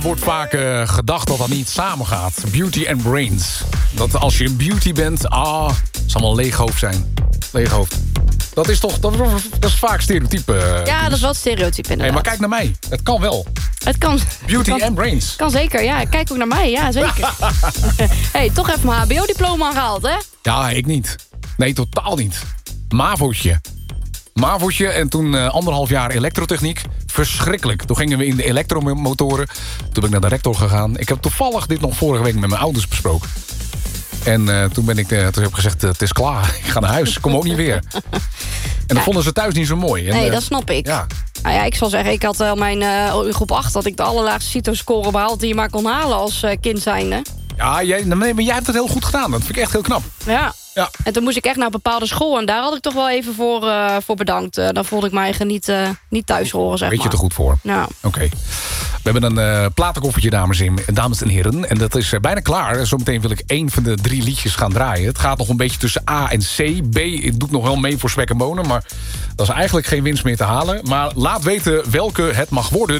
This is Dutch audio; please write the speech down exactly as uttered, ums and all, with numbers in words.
wordt vaak uh, gedacht dat dat niet samengaat. Beauty and brains. Dat als je een beauty bent, ah, het zal wel een leeg hoofd zijn. Leeg hoofd. Dat is toch, dat, dat is vaak stereotype. Uh, ja, dat is wel stereotype inderdaad. Hey, maar kijk naar mij. Het kan wel. Het kan. Beauty het kan, and brains. Kan zeker, ja. Kijk ook naar mij, ja, zeker. Hey, toch even mijn H B O-diploma gehaald, hè? Ja, ik niet. Nee, totaal niet. MAVO'tje. MAVO'tje en toen uh, anderhalf jaar elektrotechniek. Verschrikkelijk. Toen gingen we in de elektromotoren. Toen ben ik naar de rector gegaan. Ik heb toevallig dit nog vorige week met mijn ouders besproken. En uh, toen, ben ik, uh, toen heb ik gezegd, uh, het is klaar. Ik ga naar huis, ik kom ook niet weer. En dat ja. vonden ze thuis niet zo mooi. En, nee, uh, dat snap ik. Ja. Nou ja, ik zal zeggen, ik had al mijn uh, in groep acht... dat ik de allerlaagste CITO-score behaald die je maar kon halen als uh, kind zijnde. Ja, jij, nee, maar jij hebt het heel goed gedaan. Dat vind ik echt heel knap. Ja. Ja. En toen moest ik echt naar een bepaalde school. En daar had ik toch wel even voor, uh, voor bedankt. Uh, dan voelde ik mij eigen niet, uh, niet thuis horen, zeg maar. Weet je te goed voor. Nou. Oké. Okay. We hebben een uh, platenkoffertje, dames en, dames en heren. En dat is uh, bijna klaar. Zometeen wil ik één van de drie liedjes gaan draaien. Het gaat nog een beetje tussen A en C. B doet nog wel mee voor spek en bonen. Maar dat is eigenlijk geen winst meer te halen. Maar laat weten welke het mag worden.